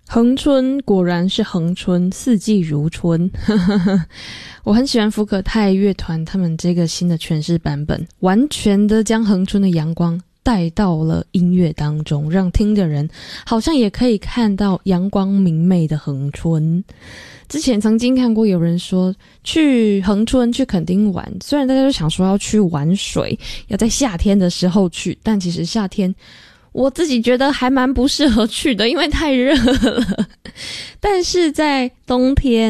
恒春果然是恒春，四季如春。我很喜欢福可泰乐团他们这个新的诠释版本，完全的将恒春的阳光带到了音乐当中，让听的人好像也可以看到阳光明媚的恒春。之前曾经看过有人说去恒春去垦丁玩，虽然大家都想说要去玩水，要在夏天的时候去，但其实夏天我自己觉得还蛮不适合去的，因为太热了。但是在冬天